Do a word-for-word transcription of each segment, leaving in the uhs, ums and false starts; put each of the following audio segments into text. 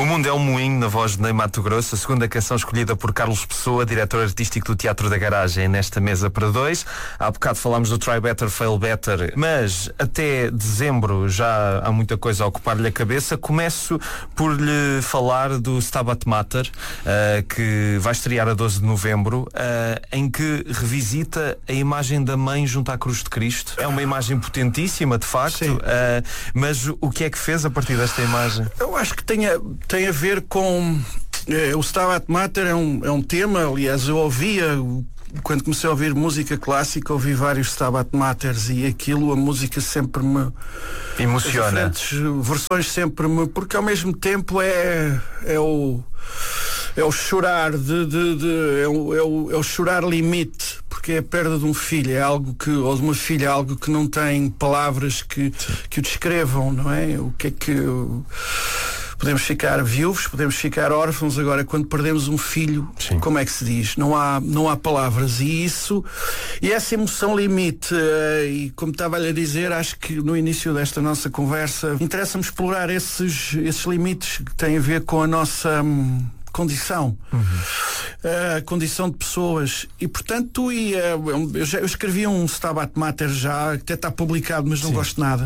Mundo é um Moinho, na voz de Ney Matogrosso, a segunda canção escolhida por Carlos Pessoa, diretor artístico do Teatro da Garagem, nesta mesa para dois. Há bocado falámos do Try Better, Fail Better, mas até dezembro já há muita coisa a ocupar-lhe a cabeça. Começo por lhe falar do Stabat Mater, uh, que vai estrear a doze de novembro, uh, em que revisita a imagem da mãe junto à cruz de Cristo. É uma imagem potentíssima, de facto, uh, mas o que é que fez a partir desta imagem? Eu acho que tem a, tem a ver com... Eh, o Stabat Mater é um, é um tema, aliás, eu ouvia... Quando comecei a ouvir música clássica, ouvi vários Stabat Maters e aquilo, a música sempre me emociona. As diferentes versões sempre me... Porque ao mesmo tempo é, é o... É o chorar de, de, de é, o, é, o, é o chorar limite, porque é a perda de um filho, é algo que, ou de uma filha, é algo que não tem palavras que, que o descrevam, não é? O que é que... Podemos ficar viúvos, podemos ficar órfãos. Agora, quando perdemos um filho, sim, como é que se diz? Não há, não há palavras. E isso, e essa emoção limite, uh, e como estava-lhe a dizer, acho que no início desta nossa conversa, interessa-me explorar esses, esses limites que têm a ver com a nossa... Hum, condição, uhum. a condição de pessoas, e portanto e, uh, eu, já, eu escrevi um Stabat Mater já, que até está publicado, mas não Sim. gosto nada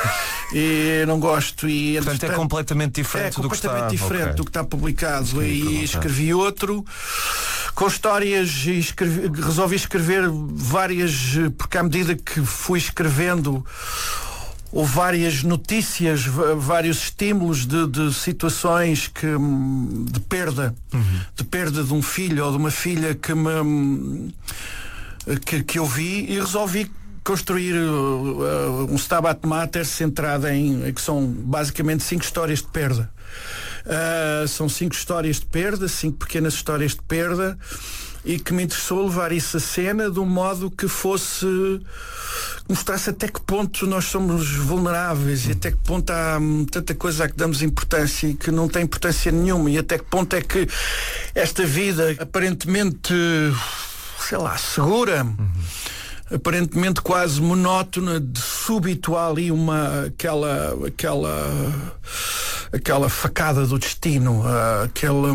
e não gosto e, portanto é completamente diferente é do que está completamente diferente okay. do que está publicado. E escrevi outro com histórias e escrevi, resolvi escrever várias, porque à medida que fui escrevendo houve várias notícias, vários estímulos de, de situações que, de perda, uhum. de perda de um filho ou de uma filha que me que, que eu vi, e resolvi construir uh, um Stabat Mater centrado em, que são basicamente cinco histórias de perda. Uh, são cinco histórias de perda, cinco pequenas histórias de perda, e que me interessou levar isso a cena de um modo que fosse, mostrasse até que ponto nós somos vulneráveis e até que ponto há hum, tanta coisa a que damos importância e que não tem importância nenhuma, e até que ponto é que esta vida aparentemente, sei lá, segura, uhum. aparentemente quase monótona, de súbito há ali uma aquela aquela aquela facada do destino, aquela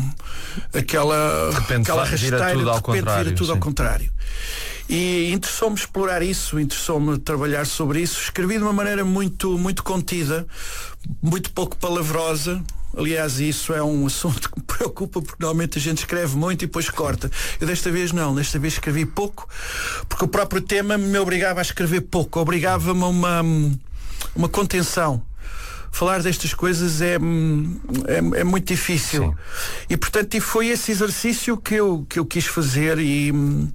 aquela aquela rasteira, de repente vira tudo ao contrário. E interessou-me explorar isso, interessou-me trabalhar sobre isso. Escrevi de uma maneira muito, muito contida, muito pouco palavrosa. Aliás, isso é um assunto que me preocupa, porque normalmente a gente escreve muito e depois corta. Eu desta vez não, desta vez escrevi pouco, porque o próprio tema me obrigava a escrever pouco, obrigava-me a uma, uma contenção. Falar destas coisas é, é, é muito difícil. Sim. E portanto e foi esse exercício que eu, que eu quis fazer, e,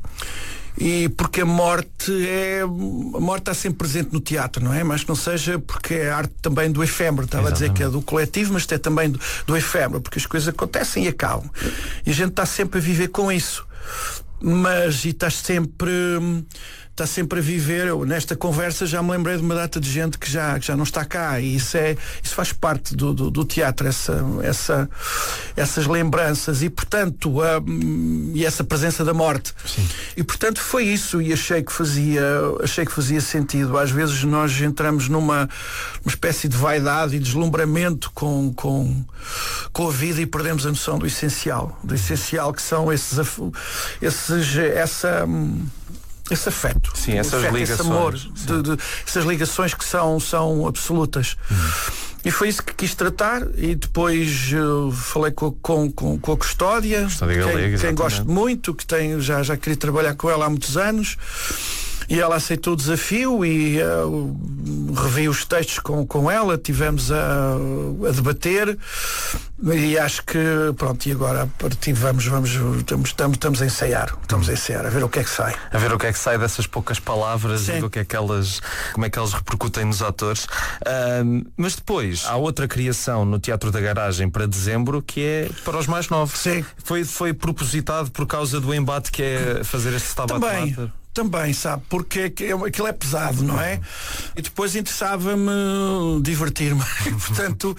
e porque a morte é a morte está sempre presente no teatro, não é? Mas que não seja porque é a arte também do efêmero. Estava Exatamente. a dizer que é do coletivo, mas é também do, do efêmero, porque as coisas acontecem e acabam, e a gente está sempre a viver com isso, mas e estás sempre está sempre a viver. Eu, nesta conversa, já me lembrei de uma data de gente que já, que já não está cá, e isso, é, isso faz parte do, do, do teatro, essa, essa, essas lembranças, e portanto um, e essa presença da morte. Sim. E portanto foi isso, e achei que fazia achei que fazia sentido. Às vezes nós entramos numa uma espécie de vaidade e deslumbramento com, com, com a vida, e perdemos a noção do essencial, do essencial que são esses, esses essa esse afeto, sim, essas afeto, ligações, esse amor, de, de, essas ligações que são, são absolutas. Uhum. E foi isso que quis tratar, e depois uh, falei com, com, com, com a Custódia, Custódia Galega, quem, quem gosto muito, que tem, já, já queria trabalhar com ela há muitos anos, e ela aceitou o desafio, e uh, revi os textos com, com ela, tivemos a, a debater, e acho que pronto, e agora a partir vamos, vamos estamos, estamos, estamos a ensaiar estamos a ensaiar, a ver o que é que sai a ver o que é que sai dessas poucas palavras. Sim. E do que é que elas, como é que elas repercutem nos atores. Uh, mas depois há outra criação no Teatro da Garagem para dezembro, que é para os mais novos. Sim. Foi, foi propositado por causa do embate que é fazer este Stabat Mater. também, sabe? Porque aquilo é pesado, não é? E depois interessava-me divertir-me. Portanto,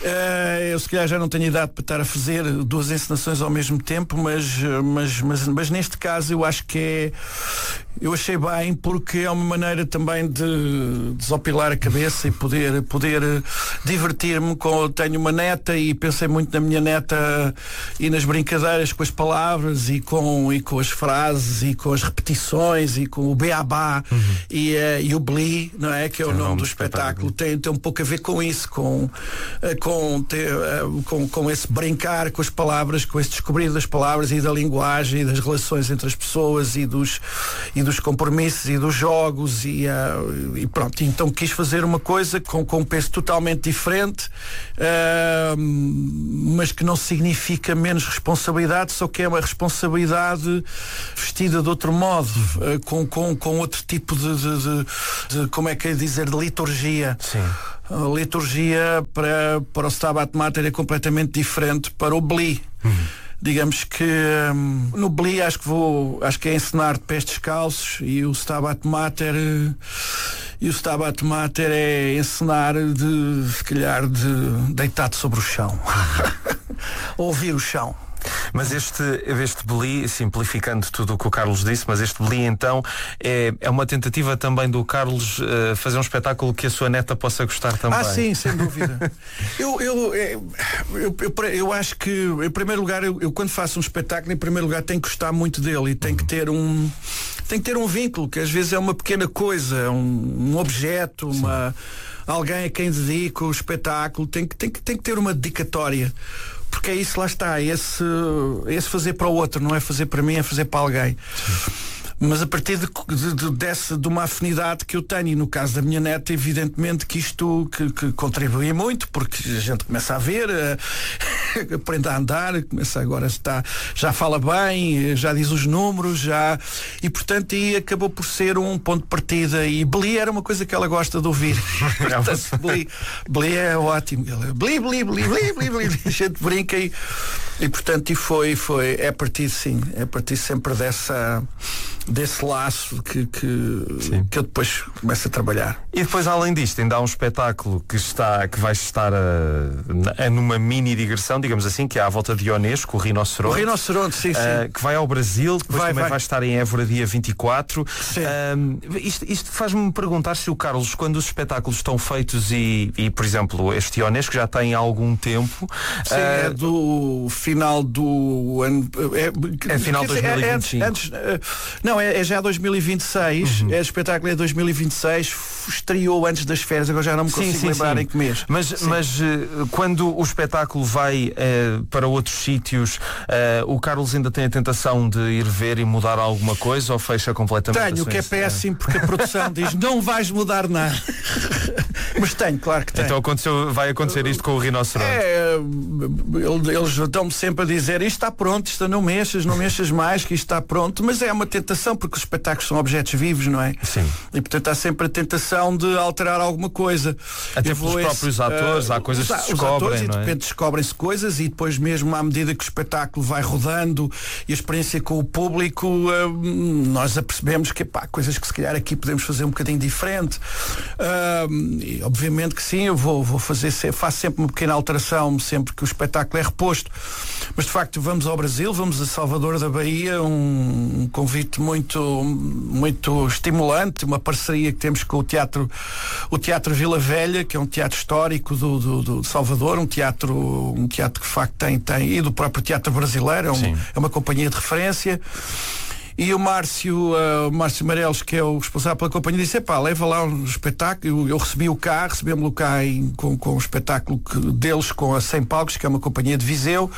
eu se calhar já não tenho idade para estar a fazer duas encenações ao mesmo tempo, mas, mas, mas, mas neste caso eu acho que é... Eu achei bem porque é uma maneira também de desopilar a cabeça e poder, poder divertir-me. Com, tenho uma neta e pensei muito na minha neta e nas brincadeiras com as palavras e com, e com as frases e com as repetições e com o beabá uhum. e, uh, e o bli, não é? Que é o, é o nome, nome do espetáculo. espetáculo. Tem, tem um pouco a ver com isso, com, uh, com, ter, uh, com, com esse brincar com as palavras, com esse descobrir das palavras e da linguagem e das relações entre as pessoas e dos, e dos compromissos e dos jogos e, uh, e pronto. Então quis fazer uma coisa com, com um peso totalmente diferente, uh, mas que não significa menos responsabilidade, só que é uma responsabilidade vestida de outro modo, uh, com, com, com outro tipo de, de, de, de como é que é dizer, de liturgia. Sim. A liturgia para, para o Stabat Mater é completamente diferente para o Bli. Uhum. Digamos que hum, no Bli acho que vou acho que é encenar de pés descalços e o Stabat Mater e o Stabat Mater é encenar de, se calhar, de deitado sobre o chão. Ouvir o chão. Mas este, este Bli, simplificando tudo o que o Carlos disse, mas este Bli então é, é uma tentativa também do Carlos uh, fazer um espetáculo que a sua neta possa gostar também. Ah, sim, sem dúvida. eu, eu, eu, eu, eu, eu acho que, em primeiro lugar, eu, eu quando faço um espetáculo, em primeiro lugar, tenho que gostar muito dele e tem que ter um tem que ter um vínculo, que às vezes é uma pequena coisa, um, um objeto, uma, alguém a quem dedico o espetáculo, tem que, tem, que, tem que ter uma dedicatória. Porque é isso, lá está, esse, esse fazer para o outro, não é fazer para mim, é fazer para alguém. Sim. Mas a partir de, de, de, dessa, de uma afinidade que eu tenho, e no caso da minha neta, evidentemente que isto que, que contribui muito, porque a gente começa a ver, a, aprende a andar, começa agora está, já fala bem, já diz os números, já, e portanto aí acabou por ser um ponto de partida. E Bli era uma coisa que ela gosta de ouvir. Portanto, Bli, Bli é ótimo. Ela, Bli, Bli, Bli, Bli, Bli, Bli, a gente brinca e, e portanto e foi, foi, é a partir sim, é a partir sempre dessa desse laço que, que, que eu depois começo a trabalhar. E depois, além disto, ainda há um espetáculo que, está, que vai estar a, a, numa mini digressão, digamos assim, que é à volta de Ionesco, o Rinoceronte. O Rinoceronte, sim, sim. Uh, que vai ao Brasil, depois vai, também vai. vai estar em Évora dia vinte e quatro. Uh, isto isto faz-me perguntar se o Carlos, quando os espetáculos estão feitos e, e por exemplo, este Ionesco já tem algum tempo. Sim, uh, é do final do ano. É, é final de dois mil e vinte e cinco. É, antes, antes, não, é, é já dois mil e vinte e seis. Uhum. É, o espetáculo é dois mil e vinte e seis. Estreou antes das férias, agora já não me consigo sim, sim, lembrar sim. em que mês. Mas, mas uh, quando o espetáculo vai uh, para outros sítios, uh, o Carlos ainda tem a tentação de ir ver e mudar alguma coisa ou fecha completamente? Tenho, o que é péssimo, porque a produção diz não vais mudar nada. Mas tenho, claro que tenho. Então aconteceu, vai acontecer isto com o Rinoceronte? É, eles estão-me sempre a dizer isto está pronto, isto não mexas, não mexas mais, que isto está pronto, mas é uma tentação, porque os espetáculos são objetos vivos, não é? Sim. E portanto há sempre a tentação de alterar alguma coisa. Até pelos esse, próprios atores, uh, há coisas os, que se descobrem, atores, não é? E de repente descobrem-se coisas e depois mesmo à medida que o espetáculo vai rodando e a experiência com o público, uh, nós apercebemos que pá, coisas que se calhar aqui podemos fazer um bocadinho diferente. Uh, e obviamente que sim, eu vou, vou fazer, faço sempre uma pequena alteração sempre que o espetáculo é reposto. Mas de facto vamos ao Brasil, vamos a Salvador da Bahia, um, um convite muito, muito estimulante, uma parceria que temos com o Teatro o Teatro Vila Velha, que é um teatro histórico do, do, do de Salvador, um teatro, um teatro que de facto tem, tem e do próprio teatro brasileiro, é, um, é uma companhia de referência. E o Márcio, uh, o Márcio Marelos, que é o responsável pela companhia, disse, epá, leva lá um espetáculo. Eu, eu recebi o cá, recebemos-lo cá em, com, com o espetáculo que, deles, com a cem Palcos, que é uma companhia de Viseu.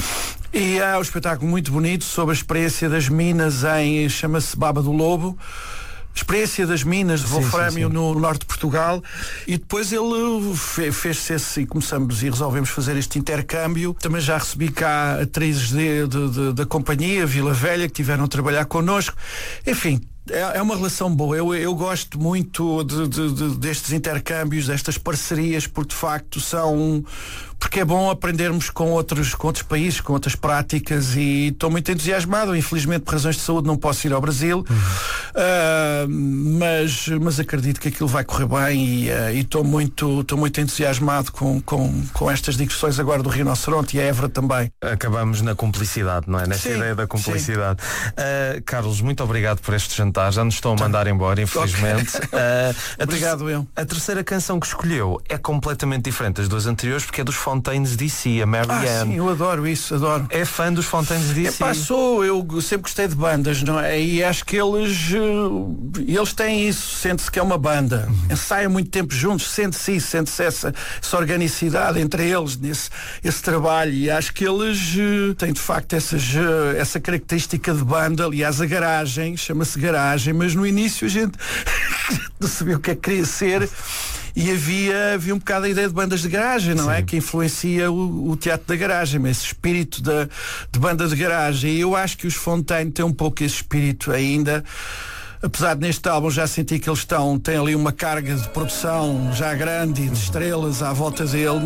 E há uh, um espetáculo muito bonito sobre a experiência das minas em, chama-se Baba do Lobo. Experiência das minas de wolframio no norte de Portugal, e depois ele fez-se esse, e começamos e resolvemos fazer este intercâmbio. Também já recebi cá atrizes de, de, de, da companhia Vila Velha que tiveram a trabalhar connosco. Enfim, é, é uma relação boa. Eu, eu gosto muito de, de, de, destes intercâmbios, destas parcerias, porque de facto são... porque é bom aprendermos com outros, com outros países, com outras práticas, e estou muito entusiasmado. Infelizmente, por razões de saúde, não posso ir ao Brasil, uhum. uh, mas, mas acredito que aquilo vai correr bem, e estou uh, muito, estou muito entusiasmado com, com, com estas digressões agora do Rinoceronte e a Évora também. Acabamos na cumplicidade, não é? Nesta sim, ideia da cumplicidade. Uh, Carlos, muito obrigado por este jantar. Já nos estão a mandar embora, infelizmente. Okay. Uh, obrigado, eu. A terceira canção que escolheu é completamente diferente das duas anteriores, porque é dos Fontaines D C, a Marianne. Ah, sim, eu adoro isso, adoro. É fã dos Fontaines D C? É pá, sou, eu sempre gostei de bandas, não é? E acho que eles, uh, eles têm isso, sente-se que é uma banda. Uhum. Ensaiam muito tempo juntos, sente-se isso, sente-se essa, essa organicidade entre eles, nesse esse trabalho, e acho que eles uh, têm de facto essas, uh, essa característica de banda. Aliás, a Garagem, chama-se Garagem, mas no início a gente não sabia o que é que queria ser. E havia, havia um bocado a ideia de bandas de garagem, não Sim. é? Que influencia o, o teatro da garagem, esse espírito da, de banda de garagem. E eu acho que os Fontaine têm um pouco esse espírito ainda. Apesar de neste álbum já sentir que eles estão, têm ali uma carga de produção já grande e de estrelas à volta dele.